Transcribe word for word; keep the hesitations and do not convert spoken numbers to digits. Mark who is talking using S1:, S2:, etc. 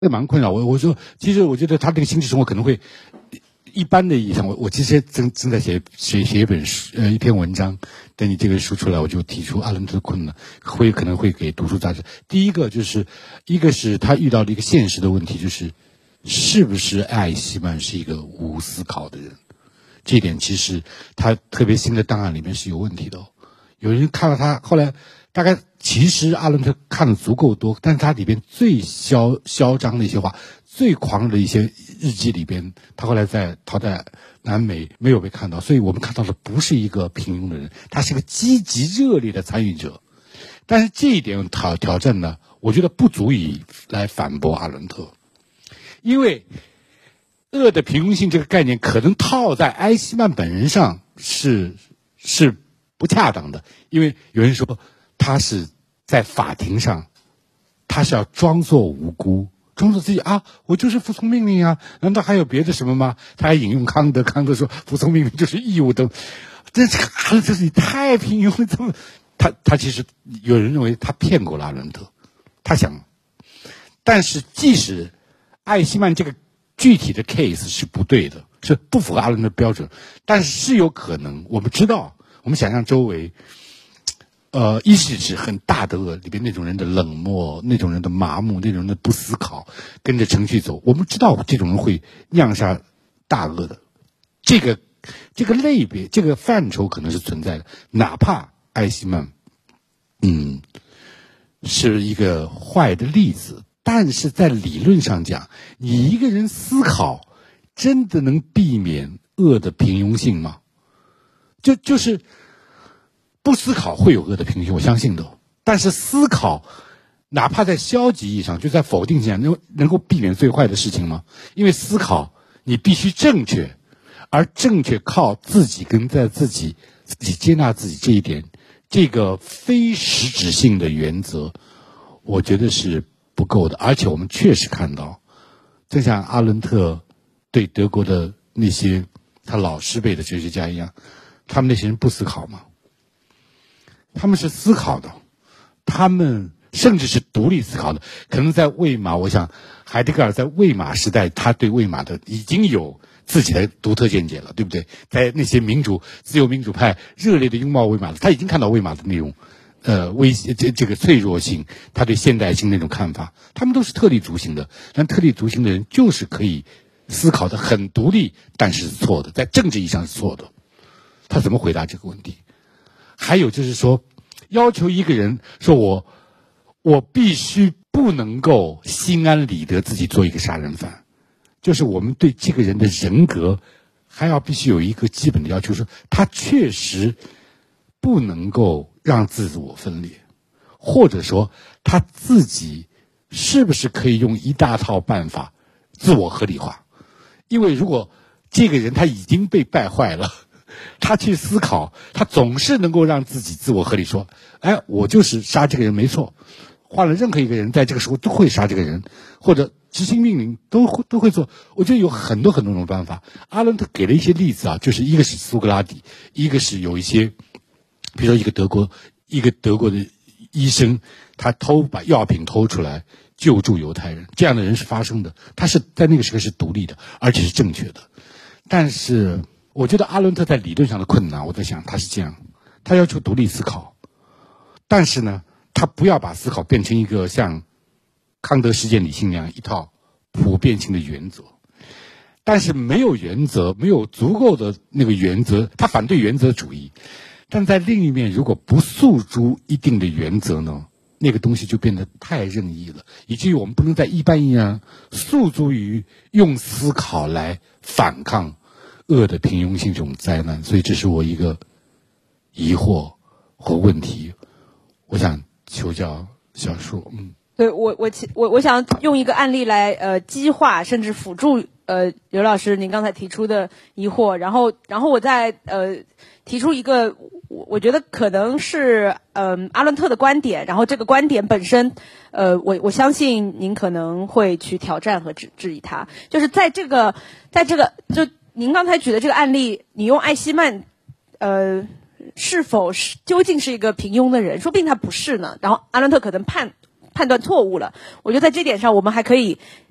S1: 这蛮困扰我。我说，其实我觉得他这个心智生活可能会，一般的意义上，我我其实正正在写写写一本书，呃，一篇文章。等你这个书出来，我就提出阿伦特的困难，会可能会给读书杂志。第一个就是，一个是他遇到了一个现实的问题，就是是不是艾希曼是一个无思考的人？这一点其实他特别新的档案里面是有问题的、哦。有人看了他后来。大概其实阿伦特看的足够多，但是他里边最嚣嚣张的一些话，最狂热的一些日记里边，他后来在逃在南美没有被看到，所以我们看到的不是一个平庸的人，他是个积极热烈的参与者。但是这一点挑挑战呢，我觉得不足以来反驳阿伦特，因为恶的平庸性这个概念可能套在埃希曼本人上是是不恰当的，因为有人说。他是在法庭上，他是要装作无辜，装作自己啊，我就是服从命令啊，难道还有别的什么吗？他还引用康德，康德说服从命令就是义务的，这这阿伦特你太平庸了，怎么？他他其实有人认为他骗过了阿伦特，他想，但是即使艾希曼这个具体的 case 是不对的，是不符合阿伦特标准，但是是有可能，我们知道，我们想象周围。呃，一是指很大的恶里边那种人的冷漠，那种人的麻木，那种人的不思考，跟着程序走。我们知道这种人会酿下大恶的，这个这个类别，这个范畴可能是存在的。哪怕艾希曼，嗯，是一个坏的例子，但是在理论上讲，你一个人思考，真的能避免恶的平庸性吗？就就是。不思考会有恶的平庸性，我相信的。但是思考，哪怕在消极意义上，就在否定性上，能能够避免最坏的事情吗？因为思考你必须正确，而正确靠自己跟在自己自己接纳自己这一点，这个非实质性的原则，我觉得是不够的。而且我们确实看到，正像阿伦特对德国的那些他老师辈的哲学家一样，他们那些人不思考吗？他们是思考的，他们甚至是独立思考的。可能在魏玛，我想海德格尔在魏玛时代，他对魏玛的已经有自己的独特见解了，对不对？在那些民主、自由民主派热烈的拥抱魏玛的，他已经看到魏玛的那种，呃，危这这个脆弱性，他对现代性那种看法，他们都是特立独行的。但特立独行的人就是可以思考的很独立，但是是错的，在政治意义上是错的。他怎么回答这个问题？还有就是说，要求一个人说我我必须不能够心安理得自己做一个杀人犯，就是我们对这个人的人格还要必须有一个基本的要求，说他确实不能够让自我分裂，或者说他自己是不是可以用一大套办法自我合理化。因为如果这个人他已经被败坏了，他去思考，他总是能够让自己自我合理说，哎，我就是杀这个人没错，换了任何一个人在这个时候都会杀这个人，或者执行命令都会都会做。我觉得有很多很多种办法。阿伦特给了一些例子啊，就是一个是苏格拉底，一个是有一些，比如说一个德国一个德国的医生，他偷把药品偷出来救助犹太人，这样的人是发生的，他是在那个时候是独立的，而且是正确的。但是我觉得阿伦特在理论上的困难，我在想他是这样，他要求独立思考，但是呢，他不要把思考变成一个像康德实践理性那样一套普遍性的原则。但是没有原则，没有足够的那个原则，他反对原则主义。但在另一面，如果不诉诸一定的原则呢，那个东西就变得太任意了，以至于我们不能在一般意义上诉诸于用思考来反抗恶的平庸性这种灾难。所以这是我一个疑惑和问题，我想求教小树。嗯，
S2: 对，我我我我想用一个案例来呃激化甚至辅助呃刘老师您刚才提出的疑惑，然后然后我再呃提出一个我我觉得可能是嗯、呃、阿伦特的观点，然后这个观点本身呃我我相信您可能会去挑战和质质疑它，就是在这个在这个就您刚才举的这个案例，你用艾希曼呃是否是究竟是一个平庸的人，说不定他不是呢，然后阿伦特可能判判断错误了。我觉得在这点上我们还可以